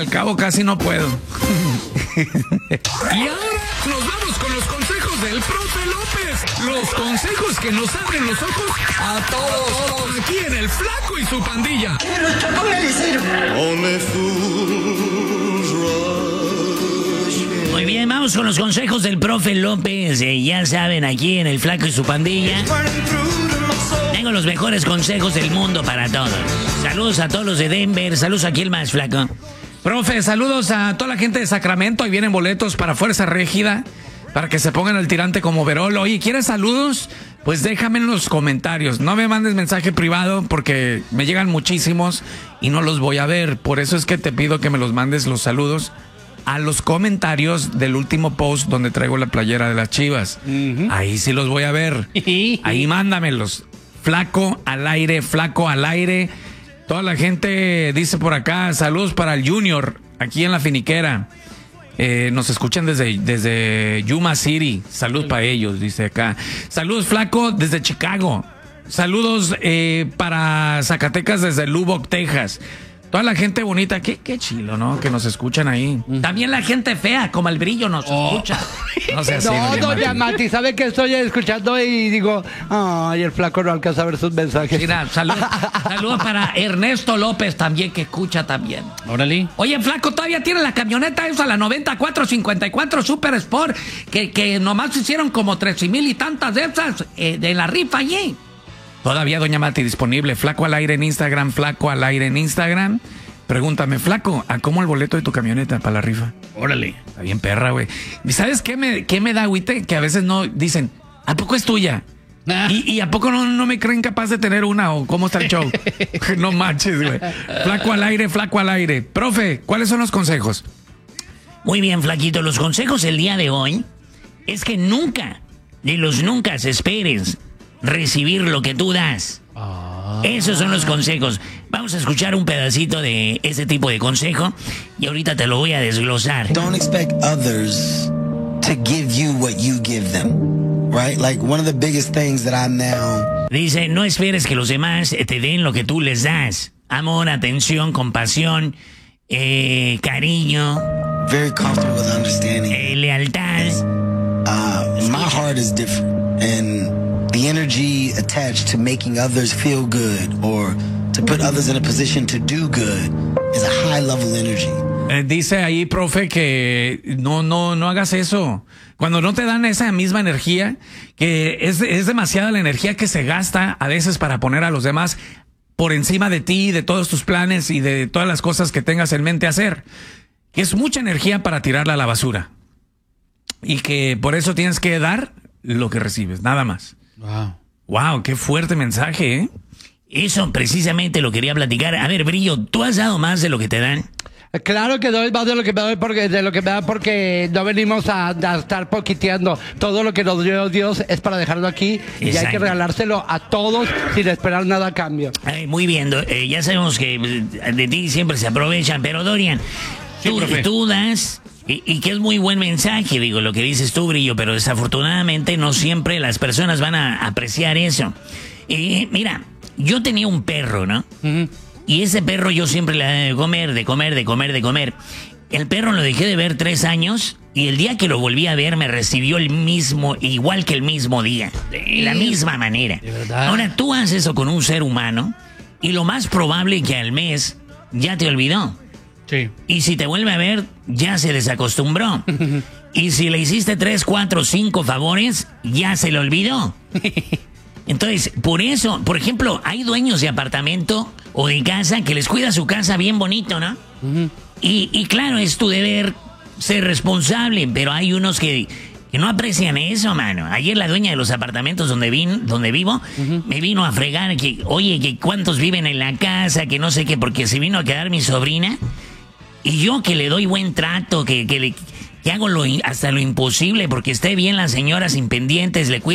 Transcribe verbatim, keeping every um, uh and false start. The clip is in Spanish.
al cabo casi no puedo. Y ahora nos vamos con los consejos del profe López. Los consejos que nos abren los ojos a todos. Aquí en El Flaco y su pandilla. Muy bien, vamos con los consejos del profe López. Eh, ya saben, aquí en El Flaco y su pandilla tengo los mejores consejos del mundo para todos. Saludos a todos los de Denver. Saludos aquí el más flaco. Profe, saludos a toda la gente de Sacramento. Ahí vienen boletos para Fuerza Régida, para que se pongan al tirante como Verol. Oye, ¿quieres saludos? Pues déjame en los comentarios. No me mandes mensaje privado porque me llegan muchísimos y no los voy a ver. Por eso es que te pido que me los mandes los saludos a los comentarios del último post donde traigo la playera de las Chivas. Uh-huh. Ahí sí los voy a ver. Ahí mándamelos. Flaco al aire, flaco al aire. Toda la gente dice por acá, saludos para el Junior, aquí en La Finiquera. Eh, nos escuchan desde, desde Yuma City. Saludos para ellos, dice acá. Saludos, Flaco, desde Chicago. Saludos eh, para Zacatecas desde Lubbock, Texas. Toda la gente bonita, qué, qué chilo, ¿no? Que nos escuchan ahí. También la gente fea, como el Brillo, nos oh. escucha. No sé así, no, doña Mati, ¿sabe que estoy escuchando y digo, ay, el Flaco no alcanza a ver sus mensajes? Mira, saludos salud para Ernesto López también, que escucha también. Órale. Oye, Flaco, todavía tiene la camioneta esa, la noventa y cuatro cincuenta y cuatro Super Sport, que, que nomás hicieron como trece mil y tantas de esas eh, de la rifa allí. Todavía, doña Mati, disponible. Flaco al aire en Instagram, Flaco al aire en Instagram. Pregúntame, Flaco, ¿a cómo el boleto de tu camioneta para la rifa? Órale. Está bien perra, güey. ¿Y sabes qué me, qué me da agüite? Que a veces no dicen, ¿a poco es tuya? Ah. ¿Y, ¿Y a poco no, no me creen capaz de tener una? ¿O cómo está el show? No manches, güey. Flaco al aire, Flaco al aire. Profe, ¿cuáles son los consejos? Muy bien, Flaquito. Los consejos el día de hoy es que nunca, de los nunca esperes recibir lo que tú das. Ah. Esos son los consejos. Vamos a escuchar un pedacito de ese tipo de consejo y ahorita te lo voy a desglosar. Don't expect others to give you what you give them, right? Like one of the biggest things that I now. Dice, no esperes que los demás te den lo que tú les das. Amor, atención, compasión, eh, cariño. Very comfortable with understanding. Eh, lealtad. Uh, my heart is different and the energy attached to making others feel good or to put others in a position to do good is a high level energy. Eh, dice ahí, profe, que no, no, no hagas eso. Cuando no te dan esa misma energía, que es, es demasiada la energía que se gasta a veces para poner a los demás por encima de ti, de todos tus planes y de todas las cosas que tengas en mente hacer. Que es mucha energía para tirarla a la basura. Y que por eso tienes que dar lo que recibes, nada más. Wow. Wow, qué fuerte mensaje, ¿eh? Eso precisamente lo quería platicar. A ver, Brillo, ¿tú has dado más de lo que te dan? Claro que doy más de lo que me doy porque, de lo que me dan porque no venimos a, a estar poquiteando. Todo lo que nos dio Dios es para dejarlo aquí. Exacto. Y hay que regalárselo a todos sin esperar nada a cambio. Ay, muy bien, eh, ya sabemos que de ti siempre se aprovechan, pero Dorian, sí, tú, tú das... Y, y que es muy buen mensaje, digo, lo que dices tú, Brillo, pero desafortunadamente no siempre las personas van a apreciar eso. Y mira, yo tenía un perro, ¿no? Uh-huh. Y ese perro yo siempre le daba de comer, de comer, de comer, de comer. El perro lo dejé de ver tres años y el día que lo volví a ver me recibió el mismo, igual que el mismo día, de la misma manera. ¿De verdad? Ahora tú haces eso con un ser humano y lo más probable que al mes ya te olvidó. Sí. Y si te vuelve a ver, ya se desacostumbró. Y si le hiciste tres, cuatro, cinco favores, ya se le olvidó. Entonces, por eso, por ejemplo, hay dueños de apartamento o de casa que les cuida su casa bien bonito, ¿no? Uh-huh. y, y claro, es tu deber ser responsable, pero hay unos que, que no aprecian eso, mano. Ayer la dueña de los apartamentos donde, vin, donde vivo uh-huh. me vino a fregar que, oye, que cuántos viven en la casa, que no sé qué, porque se vino a quedar mi sobrina. Y yo que le doy buen trato, que, que, le, que hago lo, hasta lo imposible porque esté bien la señora sin pendientes, le cuido